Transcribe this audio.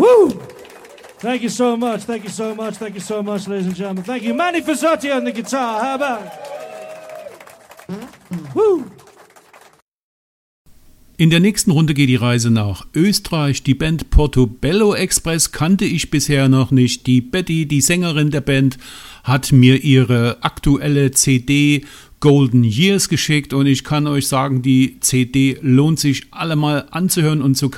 Woo! Thank you so much, thank you so much, thank you so much, ladies and gentlemen. Thank you. Manny Fazzotti on the guitar. How about it? Woo! In der nächsten Runde geht die Reise nach Österreich. Die Band Portobello Express kannte ich bisher noch nicht. Die Betty, die Sängerin der Band, hat mir ihre aktuelle CD Golden Years geschickt und ich kann euch sagen, die CD lohnt sich allemal anzuhören und zu